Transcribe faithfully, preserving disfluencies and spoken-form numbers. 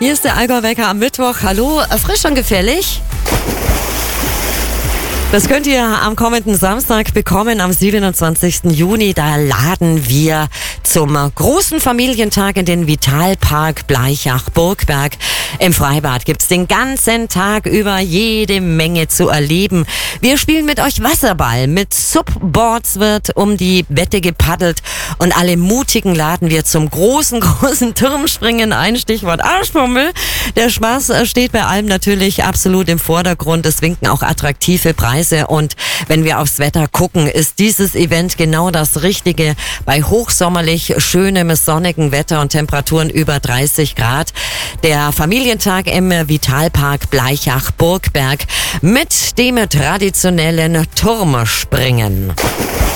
Hier ist der Allgäu-Wecker am Mittwoch. Hallo, frisch und gefällig? Das könnt ihr am kommenden Samstag bekommen, am siebenundzwanzigsten Juni. Da laden wir zum großen Familientag in den Vitalpark Blaichach-Burgberg. Im Freibad gibt's den ganzen Tag über jede Menge zu erleben. Wir spielen mit euch Wasserball. Mit Subboards wird um die Wette gepaddelt. Und alle Mutigen laden wir zum großen, großen Turmspringen ein. Stichwort Arschpummel. Der Spaß steht bei allem natürlich absolut im Vordergrund. Es winken auch attraktive Preise. Und wenn wir aufs Wetter gucken, ist dieses Event genau das Richtige. Bei hochsommerlich schönem, sonnigen Wetter und Temperaturen über dreißig Grad. Der Familientag im Vitalpark Blaichach-Burgberg mit dem traditionellen Turmspringen.